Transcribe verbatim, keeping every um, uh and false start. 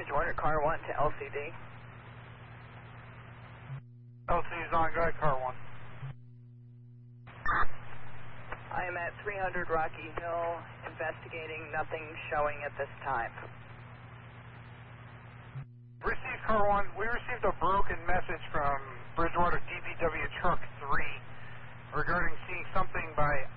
Bridgewater, car one to L C D. L C is on, go ahead, car one. I am at three hundred Rocky Hill, investigating, nothing showing at this time. Received, car one. We received a broken message from Bridgewater D P W Truck three regarding seeing something by